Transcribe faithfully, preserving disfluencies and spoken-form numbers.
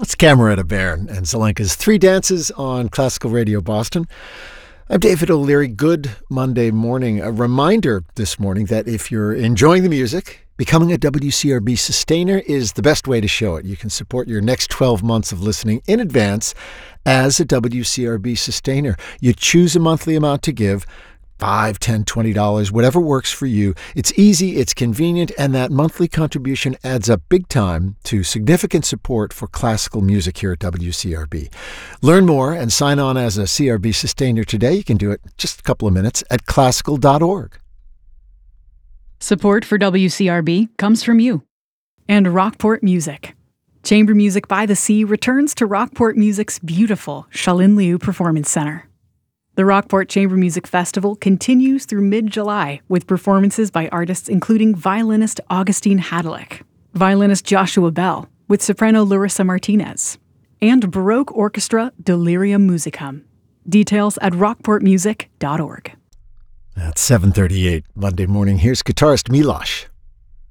It's Cameretta Bairn and Zelenka's Three Dances on Classical Radio Boston. I'm David O'Leary. Good Monday morning. A reminder this morning that if you're enjoying the music, becoming a W C R B sustainer is the best way to show it. You can support your next twelve months of listening in advance as a W C R B sustainer. You choose a monthly amount to give, five, ten, twenty dollars, whatever works for you. It's easy, it's convenient, and that monthly contribution adds up big time to significant support for classical music here at W C R B. Learn more and sign on as a C R B sustainer today. You can do it in just a couple of minutes at classical dot org. Support for W C R B comes from you and Rockport Music. Chamber Music by the Sea returns to Rockport Music's beautiful Shalin Liu Performance Center. The Rockport Chamber Music Festival continues through mid-July with performances by artists including violinist Augustine Hadlick, violinist Joshua Bell with soprano Larissa Martinez, and Baroque Orchestra Delirium Musicum. Details at rockport music dot org. At seven thirty-eight Monday morning, here's guitarist Milosh.